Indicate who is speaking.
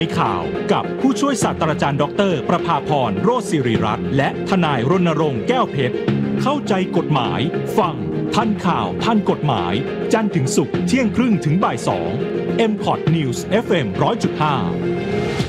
Speaker 1: ในข่าวกับผู้ช่วยศาสตราจารย์ดร.ประภาพร โรจน์ศิริรัตน์และทนายรณรงค์แก้วเพชรเข้าใจกฎหมายฟังทันข่าวทันกฎหมายจันทร์ถึงศุกร์เที่ยงครึ่งถึงบ่าย2 MPOD News FM 100.5